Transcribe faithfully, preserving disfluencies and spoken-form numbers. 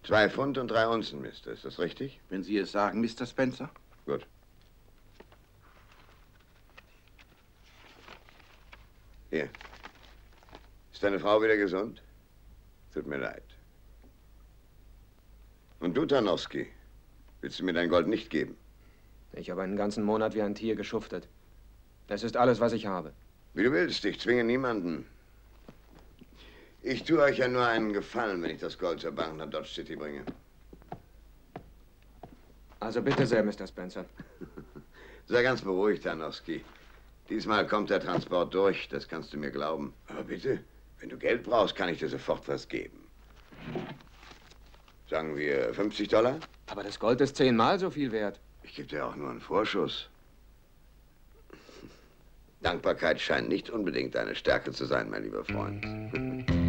Zwei Pfund und drei Unzen, Mister. Ist das richtig? Wenn Sie es sagen, Mister Spencer. Gut. Hier. Ist deine Frau wieder gesund? Tut mir leid. Und du, Tarnowski, willst du mir dein Gold nicht geben? Ich habe einen ganzen Monat wie ein Tier geschuftet. Das ist alles, was ich habe. Wie du willst, ich zwinge niemanden. Ich tue euch ja nur einen Gefallen, wenn ich das Gold zur Bank nach Dodge City bringe. Also bitte sehr, Mister Spencer. Sei ganz beruhigt, Tarnowski. Diesmal kommt der Transport durch, das kannst du mir glauben. Aber bitte, wenn du Geld brauchst, kann ich dir sofort was geben. Sagen wir fünfzig Dollar? Aber das Gold ist zehnmal so viel wert. Ich gebe dir auch nur einen Vorschuss. Dankbarkeit scheint nicht unbedingt deine Stärke zu sein, mein lieber Freund.